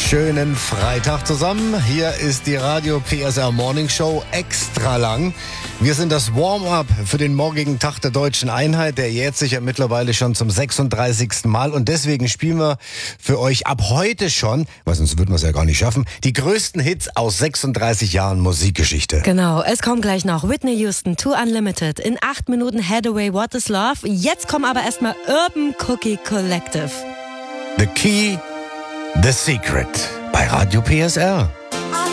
Schönen Freitag zusammen. Hier ist die Radio PSR Morning Show extra lang. Wir sind das Warm-up für den morgigen Tag der Deutschen Einheit. Der jährt sich ja mittlerweile schon zum 36. Mal. Und deswegen spielen wir für euch ab heute schon, weil sonst würden wir es ja gar nicht schaffen, die größten Hits aus 36 Jahren Musikgeschichte. Genau, es kommt gleich noch Whitney Houston, Too Unlimited. In 8 Minuten Hathaway, What is Love. Jetzt kommen aber erstmal Urban Cookie Collective. The Key, The Secret bei Radio PSR.